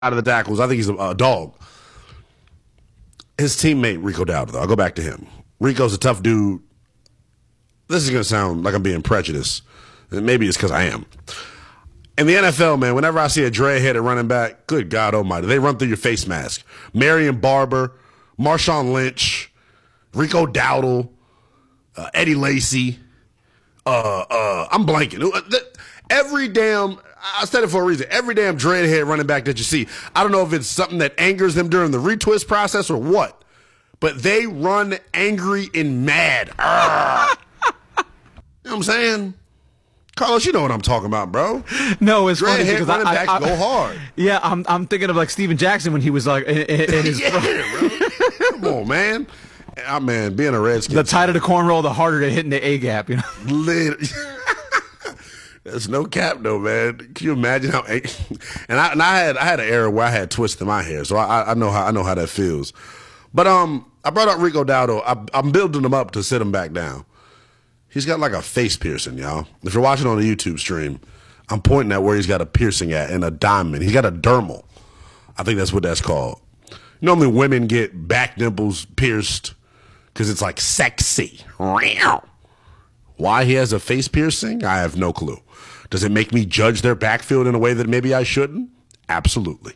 out of the tackles. I think he's a dog. His teammate, Rico Dowdle, though. I'll go back to him. Rico's a tough dude. This is going to sound like I'm being prejudiced. And maybe it's because I am. In the NFL, man, whenever I see a dread-headed running back, good God almighty, they run through your face mask. Marion Barber, Marshawn Lynch, Rico Dowdle, Eddie Lacy. I'm blanking. Every damn, I said it for a reason, every damn dreadhead running back that you see, I don't know if it's something that angers them during the retwist process or what, but they run angry and mad. You know what I'm saying? Carlos, you know what I'm talking about, bro. No, it's funny because running backs go hard. Yeah, I'm thinking of like Steven Jackson when he was like in his. Bro. Come on, man. Man, being a Redskin. The tighter the cornrow, the harder they're hitting the A gap. You know. There's no cap though, man. Can you imagine how? And I had an era where I had twists in my hair, so I know how that feels. But I brought up Rico Dowdle. I'm building him up to sit him back down. He's got like a face piercing, y'all. If you're watching on the YouTube stream, I'm pointing at where he's got a piercing at and a diamond. He's got a dermal. I think that's what that's called. Normally women get back dimples pierced because it's like sexy. Why he has a face piercing, I have no clue. Does it make me judge their backfield in a way that maybe I shouldn't? Absolutely.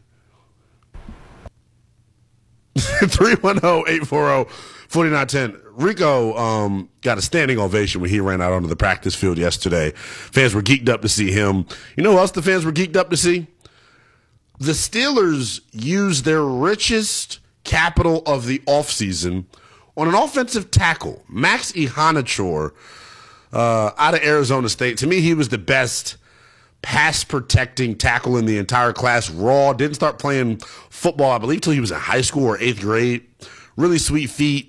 310-840-4910. Rico got a standing ovation when he ran out onto the practice field yesterday. Fans were geeked up to see him. You know who else the fans were geeked up to see? The Steelers used their richest capital of the offseason on an offensive tackle, Max Ihanachor, out of Arizona State. To me, he was the best pass-protecting tackle in the entire class. Raw, didn't start playing football, I believe, till he was in high school or 8th grade. Really sweet feet.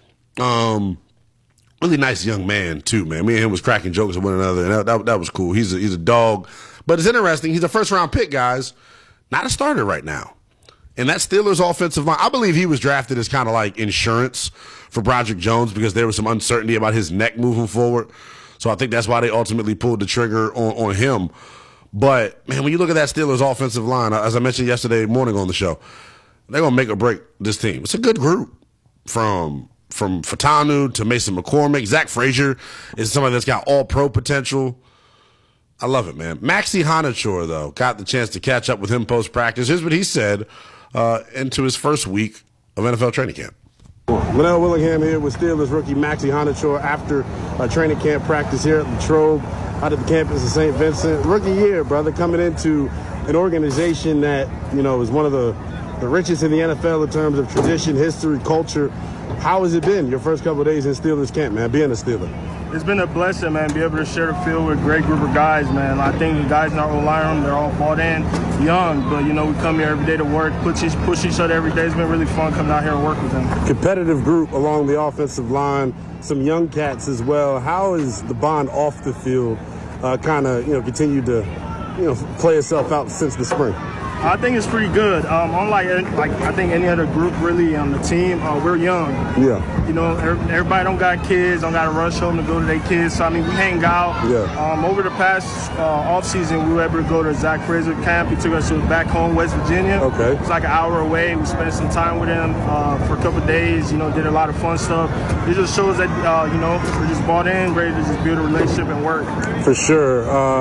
Really nice young man, too, man. Me and him was cracking jokes with one another, and that was cool. He's a dog. But it's interesting. He's a first-round pick, guys. Not a starter right now. And that Steelers offensive line, I believe he was drafted as kind of like insurance for Broderick Jones because there was some uncertainty about his neck moving forward. So I think that's why they ultimately pulled the trigger on him. But, man, when you look at that Steelers offensive line, as I mentioned yesterday morning on the show, they're going to make or break this team. It's a good group from Fatanu to Mason McCormick. Zach Frazier is somebody that's got all-pro potential. I love it, man. Maxie Hanachor, though, got the chance to catch up with him post-practice. Here's what he said into his first week of NFL training camp. Linnell Willingham here with Steelers rookie Maxie Hanachor after a training camp practice here at Latrobe out at the campus of St. Vincent. Rookie year, brother, coming into an organization that, you know, is one of the richest in the NFL in terms of tradition, history, culture. How has it been your first couple of days in Steelers camp, man, being a Steeler? It's been a blessing, man, be able to share the field with a great group of guys, man. I think the guys in our O-line room, they're all bought in, young, but, you know, we come here every day to work, push each other every day. It's been really fun coming out here and work with them. Competitive group along the offensive line, some young cats as well. How is the bond off the field kind of, you know, continued to, you know, play itself out since the spring? I think it's pretty good. Unlike I think any other group really on the team, we're young. Yeah. You know, everybody don't got kids, don't got to rush home to go to their kids. So, I mean, we hang out. Yeah. Over the past offseason, we were able to go to Zach Frazier camp. He took us to back home, West Virginia. Okay. It's like an hour away. We spent some time with him for a couple of days, you know, did a lot of fun stuff. It just shows that, you know, we're just bought in, ready to just build a relationship and work. For sure.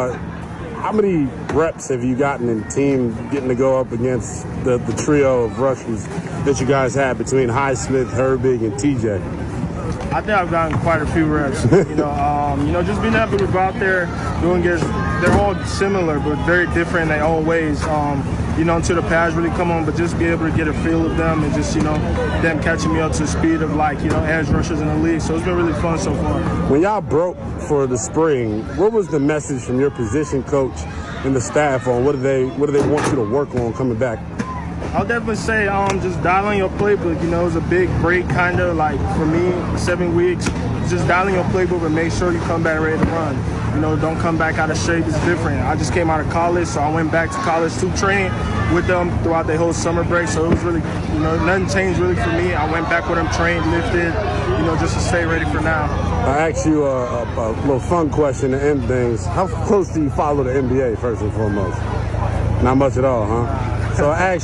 How many reps have you gotten in team getting to go up against the trio of rushers that you guys had between Highsmith, Herbig, and TJ? I think I've gotten quite a few reps. You know, just being able to go out there doing this. They're all similar, but very different in their own ways. You know, until the pads really come on, but just be able to get a feel of them and just, you know, them catching me up to the speed of, like, you know, edge rushers in the league. So it's been really fun so far. When y'all broke for the spring, what was the message from your position coach and the staff on what do they want you to work on coming back? I'll definitely say just dialing your playbook. You know, it was a big break, kind of like for me, 7 weeks. Just dialing your playbook and make sure you come back ready to run. You know, don't come back out of shape. It's different. I just came out of college, so I went back to college to train with them throughout the whole summer break. So it was really, you know, nothing changed really for me. I went back with them, trained, lifted, you know, just to stay ready for now. I asked you a little fun question to end things. How close do you follow the NBA, first and foremost? Not much at all, huh? So I asked